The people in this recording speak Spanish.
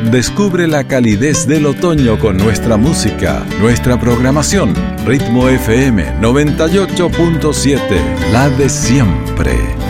Descubre la calidez del otoño con nuestra música, nuestra programación. Ritmo FM 98.7, la de siempre.